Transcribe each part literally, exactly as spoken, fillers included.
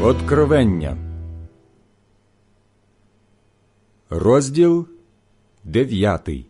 Откровення, розділ дев'ятий.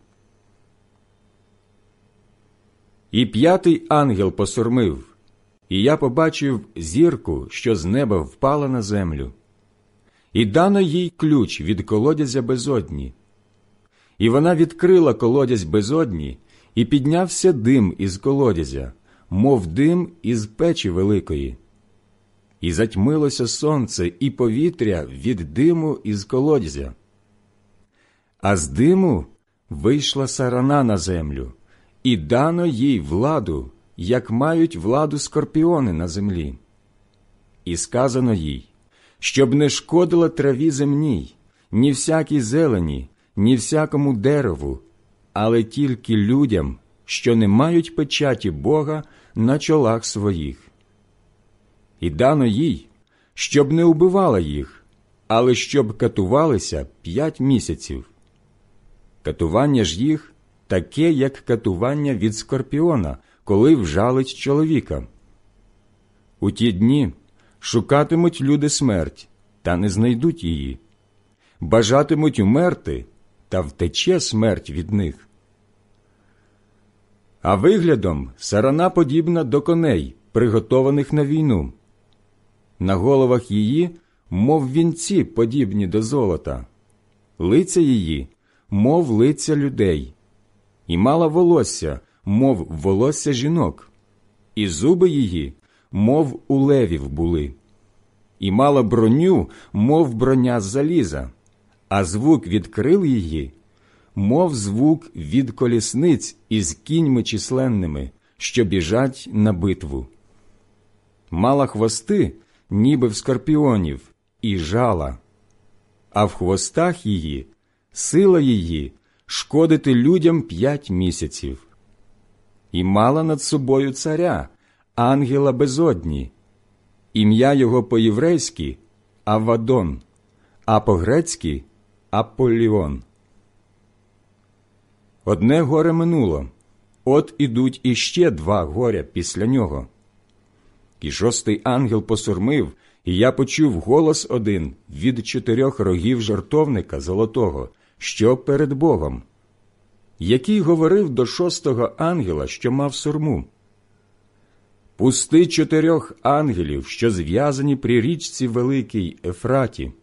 І п'ятий ангел посурмив, і я побачив зірку, що з неба впала на землю. І дано їй ключ від колодязя безодні. І вона відкрила колодязь безодні, і піднявся дим із колодязя, мов дим із печі великої. І затьмилося сонце і повітря від диму із колодязя. А з диму вийшла сарана на землю, і дано їй владу, як мають владу скорпіони на землі. І сказано їй, щоб не шкодила траві земній, ні всякій зелені, ні всякому дереву, але тільки людям, що не мають печаті Бога на чолах своїх. І дано їй, щоб не убивала їх, але щоб катувалися п'ять місяців. Катування ж їх таке, як катування від скорпіона, коли вжалить чоловіка. У ті дні шукатимуть люди смерть, та не знайдуть її. Бажатимуть умерти, та втече смерть від них. А виглядом сарана подібна до коней, приготованих на війну. На головах її, мов вінці, подібні до золота, лиця її, мов лиця людей, і мала волосся, мов волосся жінок, і зуби її, мов у левів були, і мала броню, мов броня з заліза, а звук від крил її, мов звук від колісниць із кіньми численними, що біжать на битву. Мала хвости, ніби в скорпіонів, і жала, а в хвостах її сила її шкодити людям п'ять місяців. І мала над собою царя, ангела безодні, ім'я його по-єврейськи – Авадон, а по-грецьки – Аполліон. Одне горе минуло, от ідуть іще два горя після нього. І шостий ангел посурмив, і я почув голос один від чотирьох рогів жертовника золотого, що перед Богом, який говорив до шостого ангела, що мав сурму: «Пусти чотирьох ангелів, що зв'язані при річці великій Ефраті».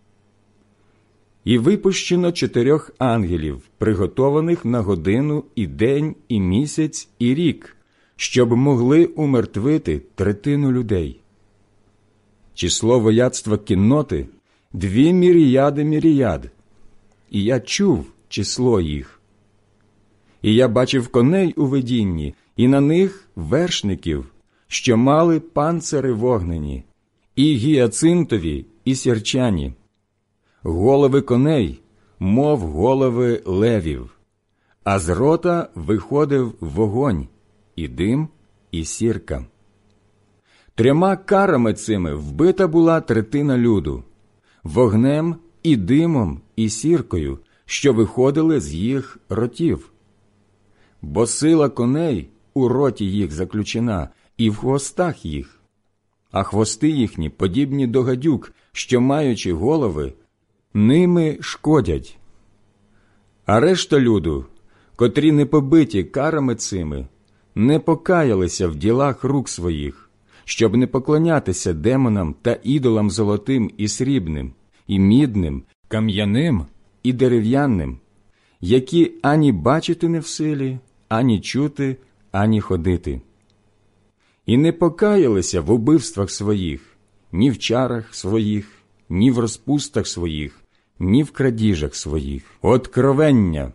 І випущено чотирьох ангелів, приготованих на годину, і день, і місяць, і рік, щоб могли умертвити третину людей. Число вояцтва кінноти – дві міріяди міріяд, і я чув число їх. І я бачив коней у видінні, і на них вершників, що мали панцири вогнені, і гіацинтові, і сірчані. Голови коней, мов голови левів, а з рота виходив вогонь, і дим, і сірка. Трьома карами цими вбита була третина люду, вогнем, і димом, і сіркою, що виходили з їх ротів. Бо сила коней у роті їх заключена, і в хвостах їх, а хвости їхні подібні до гадюк, що, маючи голови, ними шкодять. А решта люду, котрі не побиті карами цими, не покаялися в ділах рук своїх, щоб не поклонятися демонам та ідолам золотим і срібним, і мідним, кам'яним і дерев'яним, які ані бачити не в силі, ані чути, ані ходити. І не покаялися в убивствах своїх, ні в чарах своїх, ні в розпустах своїх, ні в крадіжах своїх. Откровення.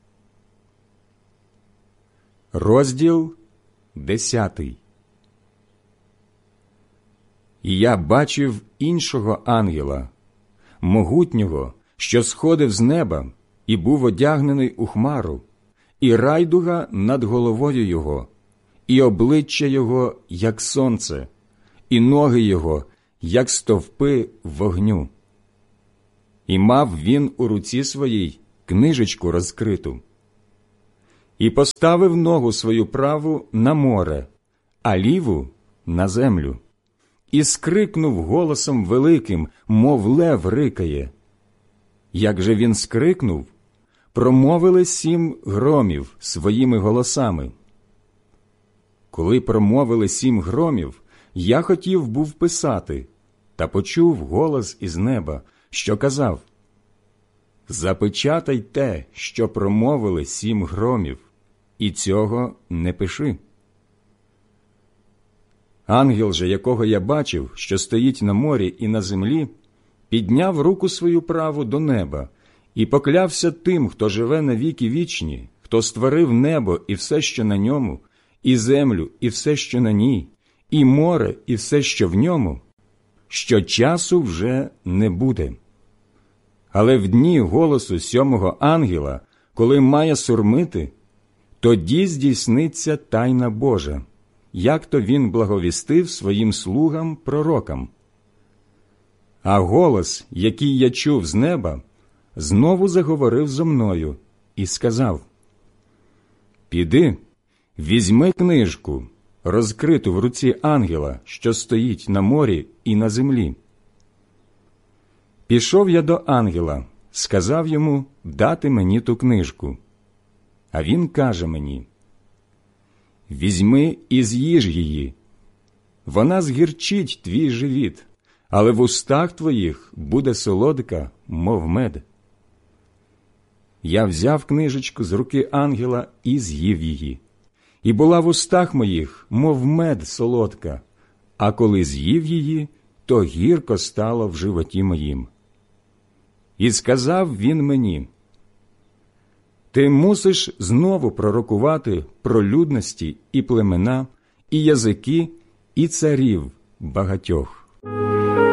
Розділ десятий. І я бачив іншого ангела, могутнього, що сходив з неба, і був одягнений у хмару, і райдуга над головою його, і обличчя його, як сонце, і ноги його, як стовпи вогню. І мав він у руці своїй книжечку розкриту. І поставив ногу свою праву на море, а ліву – на землю. і скрикнув голосом великим, мов лев рикає. Як же він скрикнув, промовили сім громів своїми голосами. Коли промовили сім громів, я хотів був писати, та почув голос із неба, що казав: «Запечатай те, що промовили сім громів, і цього не пиши». Ангел же, якого я бачив, що стоїть на морі і на землі, підняв руку свою праву до неба і поклявся тим, хто живе на віки вічні, хто створив небо і все, що на ньому, і землю і все, що на ній, і море і все, що в ньому, що часу вже не буде. Але в дні голосу сьомого ангела, коли має сурмити, тоді здійсниться тайна Божа, як то він благовістив своїм слугам пророкам. А голос, який я чув з неба, знову заговорив зо мною і сказав: «Піди, візьми книжку, розкриту в руці ангела, що стоїть на морі і на землі». Пішов я до ангела, сказав йому дати мені ту книжку. А він каже мені: «Візьми і з'їж її. Вона згірчить твій живіт, але в устах твоїх буде солодка, мов мед». Я взяв книжечку з руки ангела і з'їв її. І була в устах моїх, мов мед солодка, а коли з'їв її, то гірко стало в животі моїм. І сказав він мені: «Ти мусиш знову пророкувати про людності і племена, і язики, і царів багатьох».